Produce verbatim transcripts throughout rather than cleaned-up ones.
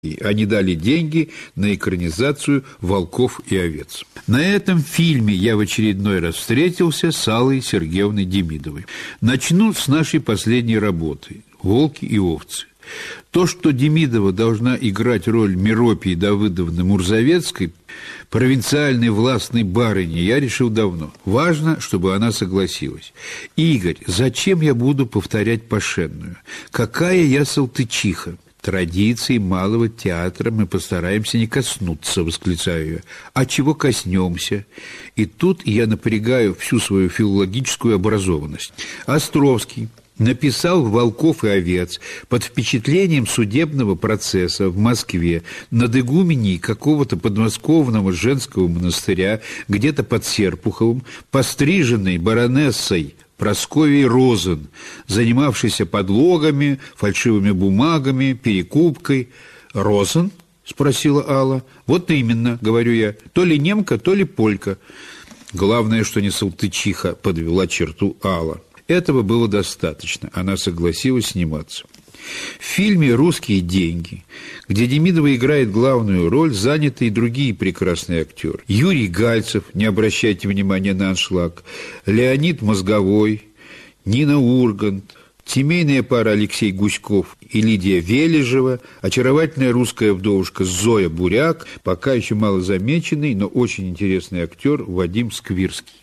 Они дали деньги на экранизацию «Волков и овец». На этом фильме я в очередной раз встретился с Аллой Сергеевной Демидовой. Начну с нашей последней работы «Волки и овцы». То, что Демидова должна играть роль Меропии Давыдовны Мурзовецкой, провинциальной властной барыни, я решил давно. Важно, чтобы она согласилась. «Игорь, зачем я буду повторять Пашенную? Какая я салтычиха!» «Традиций малого театра мы постараемся не коснуться», — восклицаю я. «А чего коснемся?» И тут я напрягаю всю свою филологическую образованность. Островский написал «Волков и овец» под впечатлением судебного процесса в Москве над игуменей какого-то подмосковного женского монастыря, где-то под Серпуховым, постриженной баронессой Прасковьей Розен, занимавшейся подлогами, фальшивыми бумагами, перекупкой. «Розен?» – спросила Алла. «Вот именно», – говорю я, – «то ли немка, то ли полька». «Главное, что не салтычиха», – подвела черту Алла. Этого было достаточно, она согласилась сниматься. В фильме «Русские деньги», где Демидова играет главную роль, заняты и другие прекрасные актеры. Юрий Гальцев, не обращайте внимания на аншлаг, Леонид Мозговой, Нина Ургант, семейная пара Алексей Гуськов и Лидия Вележева, очаровательная русская вдовушка Зоя Буряк, пока еще малозамеченный, но очень интересный актер Вадим Сквирский.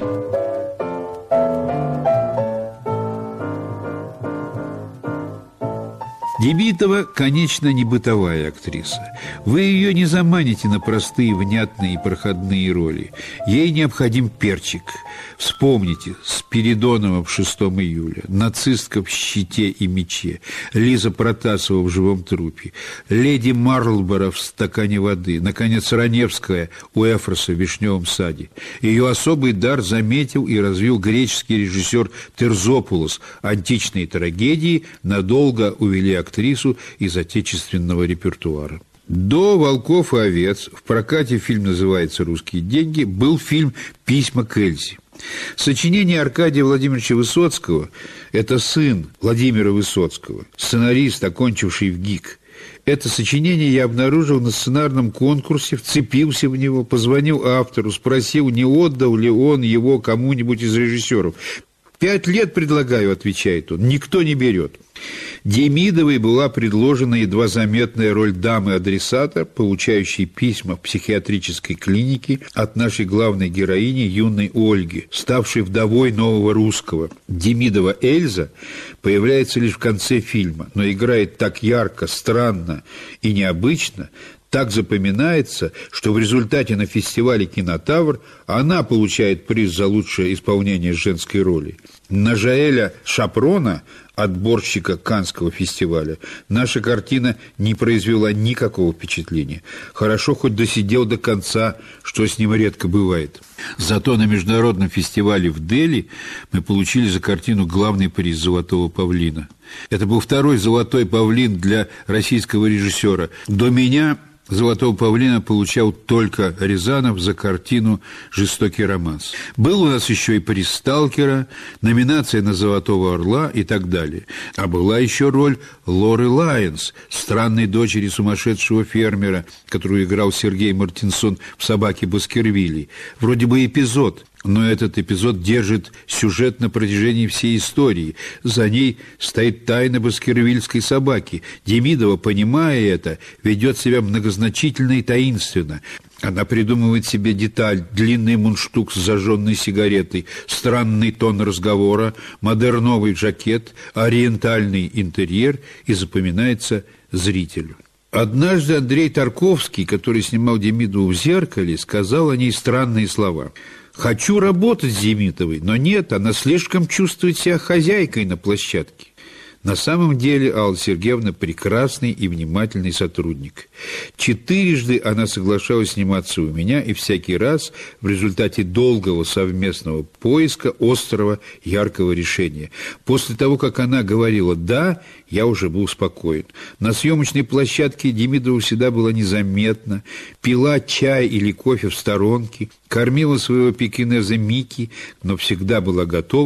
Демидова, конечно, не бытовая актриса. Вы ее не заманите на простые, внятные и проходные роли. Ей необходим перчик. Вспомните Спиридонова в «Шестом июля», нацистка в «Щите и мече», Лиза Протасова в «Живом трупе», леди Марлборо в «Стакане воды», наконец, Раневская у Эфроса в «Вишневом саде». Ее особый дар заметил и развил греческий режиссер Терзопулос. Античные трагедии надолго увели актрису из отечественного репертуара. До «Волков и овец» в прокате фильм называется «Русские деньги», был фильм «Письма к Эльзе». Сочинение Аркадия Владимировича Высоцкого – это сын Владимира Высоцкого, сценарист, окончивший в ГИК. Это сочинение я обнаружил на сценарном конкурсе, вцепился в него, позвонил автору, спросил, не отдал ли он его кому-нибудь из режиссеров. «Пять лет предлагаю», — отвечает он, — «никто не берет». Демидовой была предложена едва заметная роль дамы-адресата, получающей письма в психиатрической клинике от нашей главной героини, юной Ольги, ставшей вдовой нового русского. Демидова Эльза появляется лишь в конце фильма, но играет так ярко, странно и необычно, так запоминается, что в результате на фестивале «Кинотавр» она получает приз за лучшее исполнение женской роли. На Жаэля Шапрона, отборщика Каннского фестиваля, наша картина не произвела никакого впечатления. Хорошо хоть досидел до конца, что с ним редко бывает. Зато на международном фестивале в Дели мы получили за картину главный приз «Золотого павлина». Это был второй «Золотой павлин» для российского режиссера. До меня «Золотого павлина» получал только Рязанов за картину «Жестокий романс». Был у нас еще и приз «Сталкера», номинация на «Золотого орла» и так далее. А была еще роль Лоры Лайонс, странной дочери сумасшедшего фермера, которую играл Сергей Мартинсон в «Собаке Баскервилей». Вроде бы эпизод, но этот эпизод держит сюжет на протяжении всей истории. За ней стоит тайна баскервильской собаки. Демидова, понимая это, ведет себя многозначительно и таинственно. Она придумывает себе деталь: длинный мундштук с зажженной сигаретой, странный тон разговора, модерновый жакет, ориентальный интерьер, и запоминается зрителю. Однажды Андрей Тарковский, который снимал Демидову в «Зеркале», сказал о ней странные слова: «Хочу работать с Демидовой, но нет, она слишком чувствует себя хозяйкой на площадке». На самом деле Алла Сергеевна прекрасный и внимательный сотрудник. Четырежды она соглашалась сниматься у меня, и всякий раз в результате долгого совместного поиска острого, яркого решения. После того, как она говорила «да», я уже был спокоен. На съемочной площадке Демидова всегда была незаметна, пила чай или кофе в сторонке, кормила своего пекинеза Микки, но всегда была готова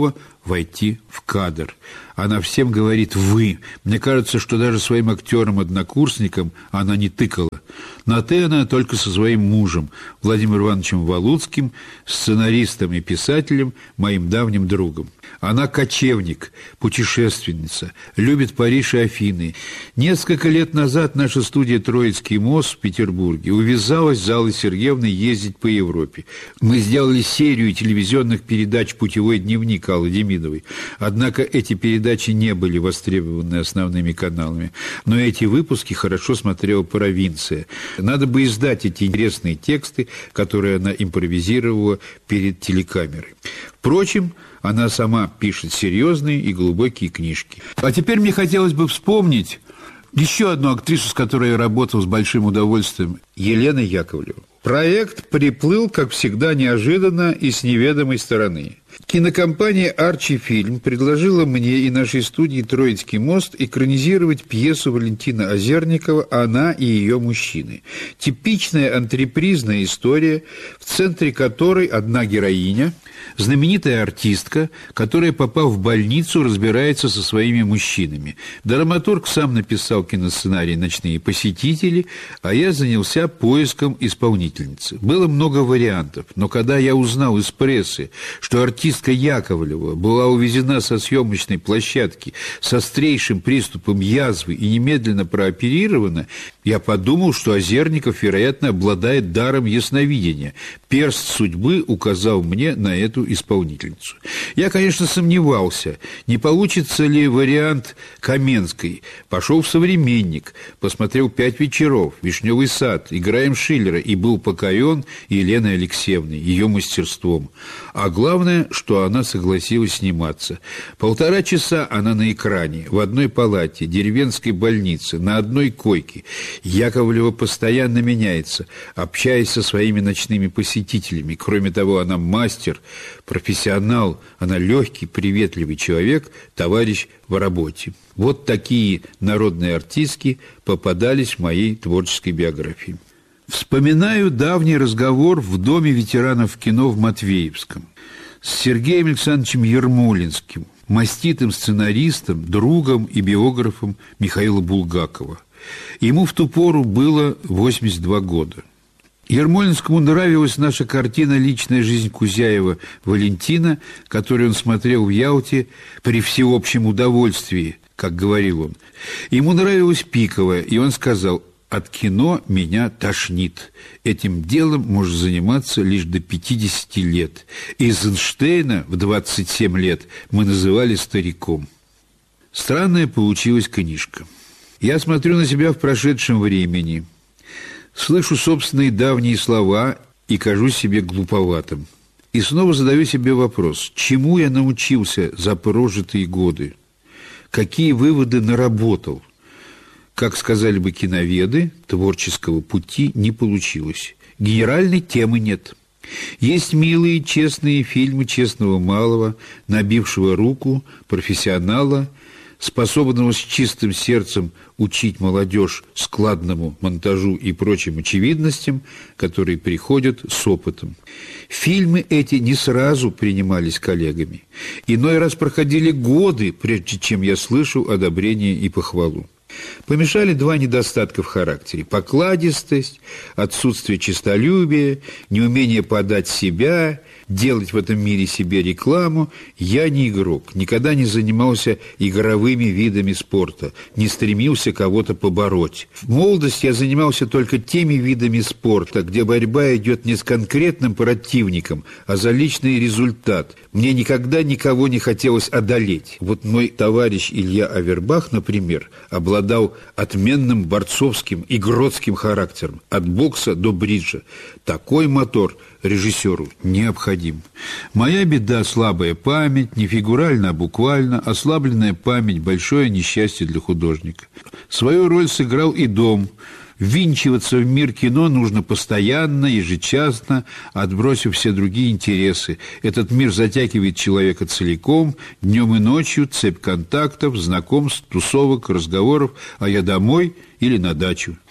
войти в кадр. Она всем говорит «вы». Мне кажется, что даже своим актерам-однокурсникам она не тыкала. На «ты» она только со своим мужем, Владимиром Ивановичем Валуцким, сценаристом и писателем, моим давним другом. Она кочевник, путешественница, любит Париж и Афины. Несколько лет назад наша студия «Троицкий мост» в Петербурге увязалась с Аллой Сергеевной ездить по Европе. Мы сделали серию телевизионных передач «Путевой дневник» Аллы Демидовой. Однако эти передачи не были востребованы основными каналами. Но эти выпуски хорошо смотрела провинция. Надо бы издать эти интересные тексты, которые она импровизировала перед телекамерой. Впрочем, она сама пишет серьезные и глубокие книжки. А теперь мне хотелось бы вспомнить еще одну актрису, с которой я работал с большим удовольствием, Елена Яковлева. Проект приплыл, как всегда, неожиданно и с неведомой стороны. Кинокомпания «Арчи Фильм» предложила мне и нашей студии «Троицкий мост» экранизировать пьесу Валентина Озерникова «Она и ее мужчины». Типичная антрепризная история, в центре которой одна героиня, знаменитая артистка, которая, попав в больницу, разбирается со своими мужчинами. Драматург сам написал киносценарий «Ночные посетители», а я занялся поиском исполнительницы. Было много вариантов, но когда я узнал из прессы, что артистка Яковлева была увезена со съемочной площадки с острейшим приступом язвы и немедленно прооперирована, я подумал, что Озерников, вероятно, обладает даром ясновидения. Перст судьбы указал мне на эту исполнительницу. Я, конечно, сомневался, не получится ли вариант Каменской. Пошел в «Современник», посмотрел «Пять вечеров», «Вишневый сад», «Играем Шиллера» и был покорен Еленой Алексеевной, ее мастерством. А главное, что она согласилась сниматься. Полтора часа она на экране, в одной палате, деревенской больницы, на одной койке. Яковлева постоянно меняется, общаясь со своими ночными посетителями. Кроме того, она мастер, профессионал, она легкий, приветливый человек, товарищ в работе. Вот такие народные артистки попадались в моей творческой биографии. Вспоминаю давний разговор в Доме ветеранов кино в Матвеевском с Сергеем Александровичем Ермолинским, маститым сценаристом, другом и биографом Михаила Булгакова. Ему в ту пору было восемьдесят два года. Ермолинскому нравилась наша картина «Личная жизнь Кузяева Валентина», которую он смотрел в Ялте при всеобщем удовольствии, как говорил он. Ему нравилась Пикова, и он сказал: «От кино меня тошнит. Этим делом можно заниматься лишь до пятидесяти лет. Эйзенштейна в двадцать семь лет мы называли стариком». Странная получилась книжка. Я смотрю на себя в прошедшем времени, слышу собственные давние слова и кажусь себе глуповатым. И снова задаю себе вопрос: чему я научился за прожитые годы? Какие выводы наработал? Как сказали бы киноведы, творческого пути не получилось. Генеральной темы нет. Есть милые, честные фильмы честного малого, набившего руку, профессионала, способного с чистым сердцем учить молодежь складному монтажу и прочим очевидностям, которые приходят с опытом. Фильмы эти не сразу принимались коллегами. Иной раз проходили годы, прежде чем я слышал одобрение и похвалу. Помешали два недостатка в характере: покладистость, отсутствие честолюбия, неумение подать себя, делать в этом мире себе рекламу. Я не игрок, никогда не занимался игровыми видами спорта, не стремился кого-то побороть. В молодости я занимался только теми видами спорта, где борьба идет не с конкретным противником, а за личный результат. Мне никогда никого не хотелось одолеть. Вот мой товарищ Илья Авербах, например, обладал отменным борцовским, игротским характером, от бокса до бриджа. Такой мотор режиссеру необходим. Моя беда — слабая память, не фигурально, а буквально. Ослабленная память — большое несчастье для художника. Свою роль сыграл и дом. Ввинчиваться в мир кино нужно постоянно, ежечасно, отбросив все другие интересы. Этот мир затягивает человека целиком, днем и ночью, цепь контактов, знакомств, тусовок, разговоров, а я домой или на дачу.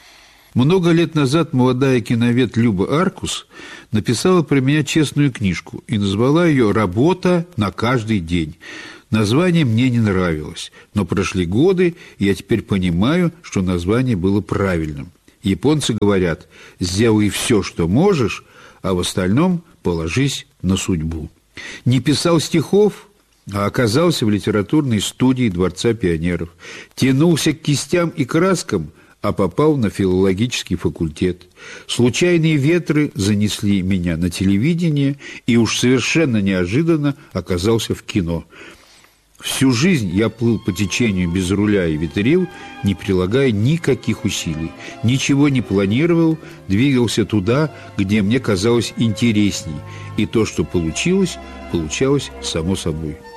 Много лет назад молодая киновед Люба Аркус написала про меня честную книжку и назвала ее «Работа на каждый день». Название мне не нравилось, но прошли годы, и я теперь понимаю, что название было правильным. Японцы говорят: «Сделай все, что можешь, а в остальном положись на судьбу». Не писал стихов, а оказался в литературной студии Дворца пионеров. Тянулся к кистям и краскам, а попал на филологический факультет. Случайные ветры занесли меня на телевидение, и уж совершенно неожиданно оказался в кино. Всю жизнь я плыл по течению без руля и ветрил, не прилагая никаких усилий. Ничего не планировал, двигался туда, где мне казалось интересней. И то, что получилось, получалось само собой.